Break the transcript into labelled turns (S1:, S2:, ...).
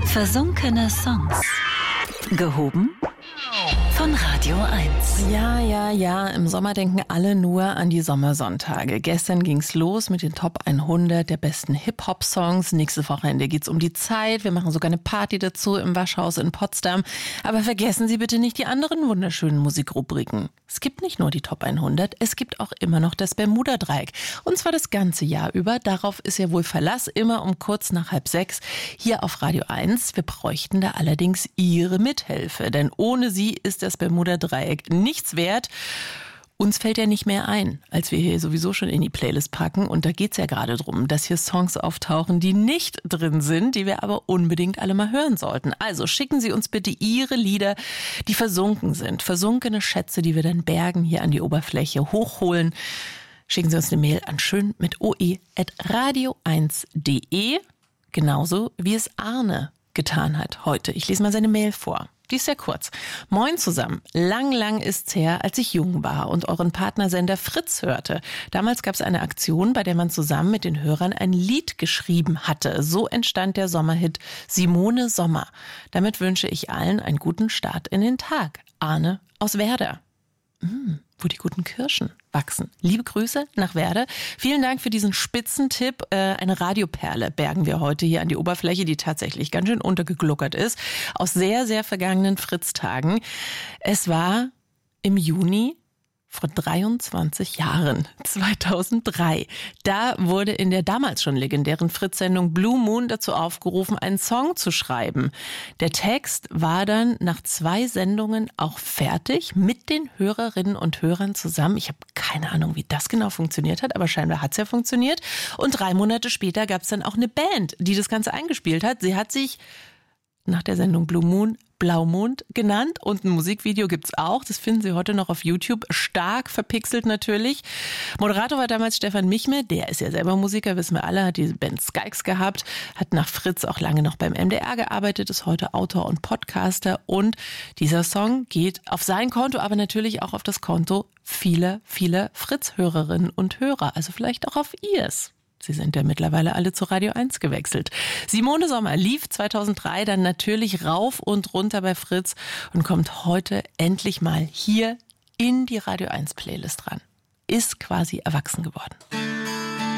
S1: Versunkene Songs. Gehoben von Radio 1.
S2: Ja, im Sommer denken alle nur an die Sommersonntage. Gestern ging's los mit den Top 100 der besten Hip-Hop-Songs. Nächste Wochenende geht's um die Zeit. Wir machen sogar eine Party dazu im Waschhaus in Potsdam. Aber vergessen Sie bitte nicht die anderen wunderschönen Musikrubriken. Es gibt nicht nur die Top 100, es gibt auch immer noch das Bermuda-Dreieck. Und zwar das ganze Jahr über. Darauf ist ja wohl Verlass, immer um kurz nach 5:30 hier auf Radio 1. Wir bräuchten da allerdings Ihre Mithilfe, denn ohne Sie ist das Bermuda-Dreieck nichts wert. Uns fällt ja nicht mehr ein, als wir hier sowieso schon in die Playlist packen. Und da geht's ja gerade drum, dass hier Songs auftauchen, die nicht drin sind, die wir aber unbedingt alle mal hören sollten. Also schicken Sie uns bitte Ihre Lieder, die versunken sind. Versunkene Schätze, die wir dann bergen, hier an die Oberfläche hochholen. Schicken Sie uns eine Mail an schön mit oe@radio1.de. Genauso wie es Arne getan hat heute. Ich lese mal seine Mail vor. Die ist sehr kurz. Moin zusammen. Lang ist's her, als ich jung war und euren Partnersender Fritz hörte. Damals gab es eine Aktion, bei der man zusammen mit den Hörern ein Lied geschrieben hatte. So entstand der Sommerhit Simone Sommer. Damit wünsche ich allen einen guten Start in den Tag. Arne aus Werder. Wo die guten Kirschen wachsen. Liebe Grüße nach Werder. Vielen Dank für diesen Spitzentipp. Eine Radioperle bergen wir heute hier an die Oberfläche, die tatsächlich ganz schön untergegluckert ist. Aus sehr, sehr vergangenen Fritz-Tagen. Es war im Juni vor 23 Jahren, 2003. Da wurde in der damals schon legendären Fritz-Sendung Blue Moon dazu aufgerufen, einen Song zu schreiben. Der Text war dann nach 2 Sendungen auch fertig mit den Hörerinnen und Hörern zusammen. Ich habe keine Ahnung, wie das genau funktioniert hat, aber scheinbar hat es ja funktioniert. Und 3 Monate später gab es dann auch eine Band, die das Ganze eingespielt hat. Sie hat sich nach der Sendung Blue Moon Blaumond genannt und ein Musikvideo gibt's auch. Das finden Sie heute noch auf YouTube. Stark verpixelt natürlich. Moderator war damals Stefan Michme. Der ist ja selber Musiker, wissen wir alle, hat die Band Skykes gehabt, hat nach Fritz auch lange noch beim MDR gearbeitet, ist heute Autor und Podcaster. Und dieser Song geht auf sein Konto, aber natürlich auch auf das Konto vieler Fritz-Hörerinnen und Hörer. Also vielleicht auch auf Ihrs. Sie sind ja mittlerweile alle zu Radio 1 gewechselt. Simone Sommer lief 2003 dann natürlich rauf und runter bei Fritz und kommt heute endlich mal hier in die Radio 1 Playlist ran. Ist quasi erwachsen geworden.